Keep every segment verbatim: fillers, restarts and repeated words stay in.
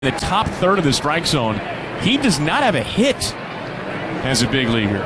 the top third of the strike zone. He does not have a hit as a big leaguer.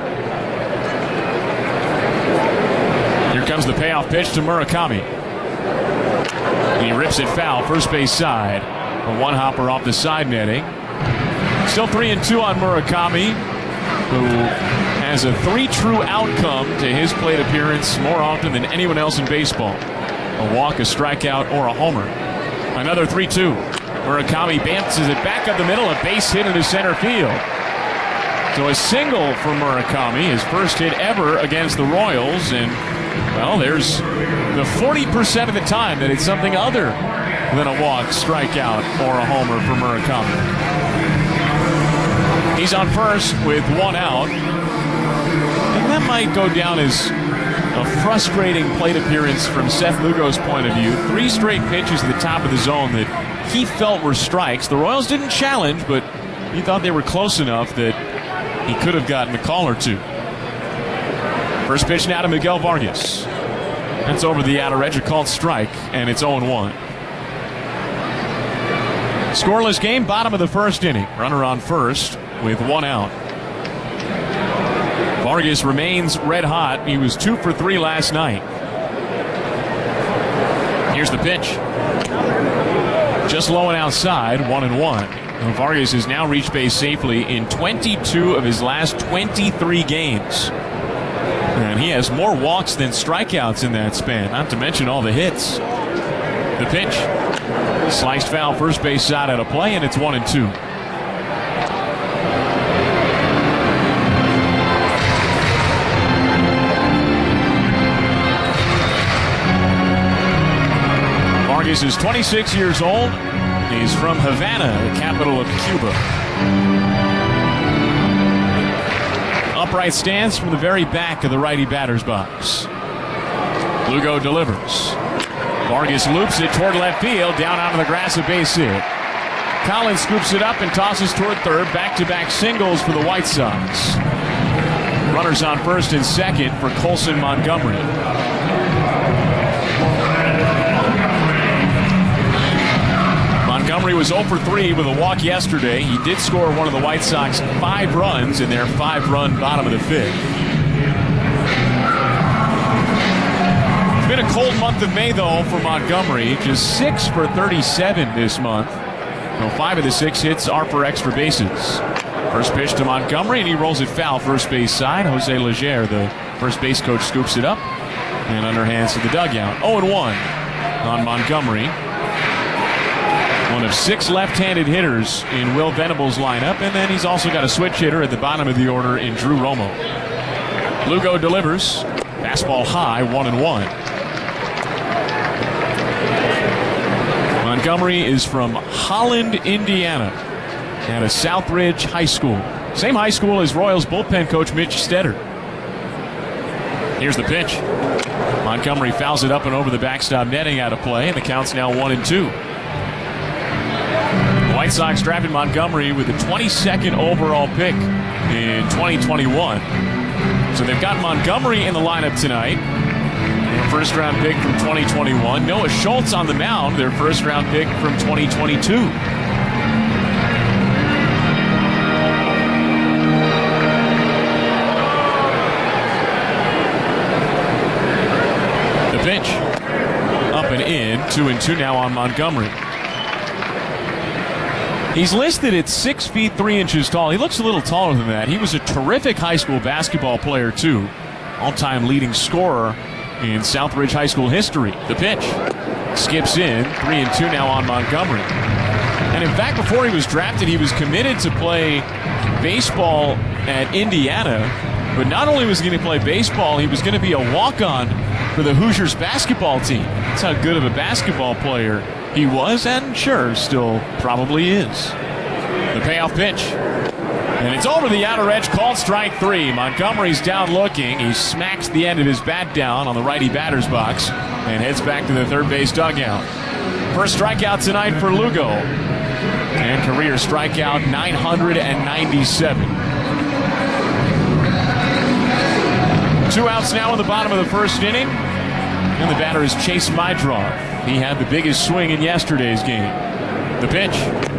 Here comes the payoff pitch to Murakami. He rips it foul, first base side. A one-hopper off the side netting. Still three and two on Murakami, who has a three true outcome to his plate appearance more often than anyone else in baseball. A walk, a strikeout, or a homer. Another three two. Murakami bounces it back up the middle, a base hit into center field. So a single for Murakami, his first hit ever against the Royals, and, well, there's the forty percent of the time that it's something other than a walk, strikeout, or a homer for Murakami. He's on first with one out, and that might go down as a frustrating plate appearance from Seth Lugo's point of view. Three straight pitches at the top of the zone that he felt were strikes. The Royals didn't challenge, but he thought they were close enough that he could have gotten a call or two. First pitch now to Miguel Vargas. That's over the outer edge, a called strike, and it's oh and one. Scoreless game, bottom of the first inning. Runner on first with one out. Vargas remains red hot. He was two for three last night. Here's the pitch. Just low and outside, one and one. And Vargas has now reached base safely in twenty-two of his last twenty-three games. And he has more walks than strikeouts in that span, not to mention all the hits. The pitch. Sliced foul, first base side out of play, and it's one and two. Vargas is twenty-six years old. He's from Havana, the capital of Cuba. Upright stance from the very back of the righty batter's box. Lugo delivers. Vargas loops it toward left field, down onto the grass, a base hit. Collins scoops it up and tosses toward third. Back-to-back singles for the White Sox. Runners on first and second for Colson Montgomery. Montgomery was oh for three with a walk yesterday. He did score one of the White Sox five runs in their five-run bottom of the fifth. It's been a cold month of May, though, for Montgomery. Just six for thirty-seven this month. So five of the six hits are for extra bases. First pitch to Montgomery, and he rolls it foul first base side. Jose Leger, the first base coach, scoops it up and underhands to the dugout. oh and one on Montgomery. One of six left-handed hitters in Will Venable's lineup, and then he's also got a switch hitter at the bottom of the order in Drew Romo. Lugo delivers. Fastball high, one and one. Montgomery is from Holland, Indiana, at a Southridge High School. Same high school as Royals bullpen coach Mitch Stetter. Here's the pitch. Montgomery fouls it up and over the backstop netting, out of play, and the count's now one and two. White Sox drafted Montgomery with the twenty-second overall pick in twenty twenty-one. So they've got Montgomery in the lineup tonight. Their first round pick from twenty twenty-one. Noah Schultz on the mound, their first round pick from twenty twenty-two. The pitch. Up and in, two and two now on Montgomery. He's listed at six feet three inches tall. He looks a little taller than that. He was a terrific high school basketball player, too. All-time leading scorer in Southridge High School history. The pitch skips in, three and two now on Montgomery. And in fact, before he was drafted, he was committed to play baseball at Indiana. But not only was he going to play baseball, he was going to be a walk-on for the Hoosiers basketball team. That's how good of a basketball player he was, and sure, still probably is. The payoff pitch. And it's over the outer edge, called strike three. Montgomery's down looking. He smacks the end of his bat down on the righty batter's box and heads back to the third base dugout. First strikeout tonight for Lugo. And career strikeout nine hundred ninety-seven. Two outs now in the bottom of the first inning. And the batter is Chase Mydroth. He had the biggest swing in yesterday's game. The pitch.